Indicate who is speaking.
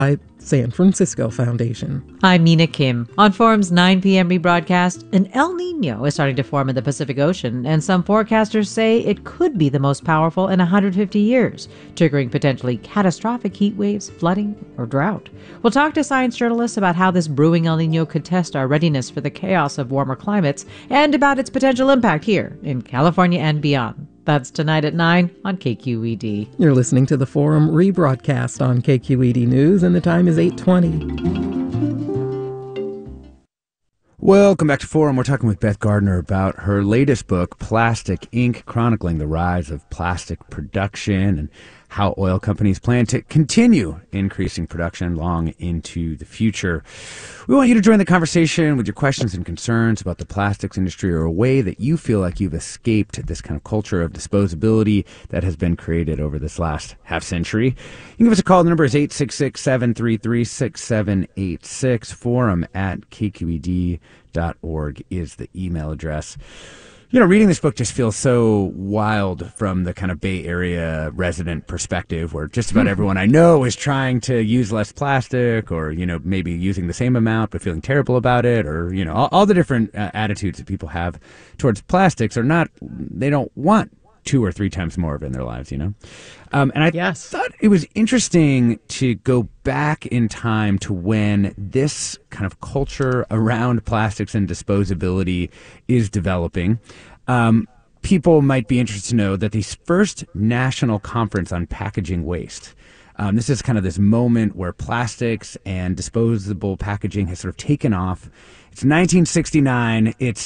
Speaker 1: by San Francisco Foundation.
Speaker 2: I'm Mina Kim. On Forum's 9 p.m. rebroadcast, an El Nino is starting to form in the Pacific Ocean, and some forecasters say it could be the most powerful in 150 years, triggering potentially catastrophic heat waves, flooding, or drought. We'll talk to science journalists about how this brewing El Nino could test our readiness for the chaos of warmer climates, and about its potential impact here in California and beyond. That's tonight at 9 on KQED.
Speaker 1: You're listening to the Forum rebroadcast on KQED News, and the time is 8:20.
Speaker 3: Welcome back to Forum. We're talking with Beth Gardner about her latest book, Plastic Ink, chronicling the rise of plastic production and how oil companies plan to continue increasing production long into the future. We want you to join the conversation with your questions and concerns about the plastics industry, or a way that you feel like you've escaped this kind of culture of disposability that has been created over this last half century. You can give us a call. The number is 866-733-6786. forum@kqed.org is the email address. You know, reading this book just feels so wild from the kind of Bay Area resident perspective, where just about everyone I know is trying to use less plastic, or, you know, maybe using the same amount but feeling terrible about it, or, you know, all the different attitudes that people have towards plastics are not, they don't want 2 or 3 times more of it in their lives, you know? And I thought it was interesting to go back in time to when this kind of culture around plastics and disposability is developing. People might be interested to know that the first national conference on packaging waste, this is kind of this moment where plastics and disposable packaging has sort of taken off. It's 1969. It's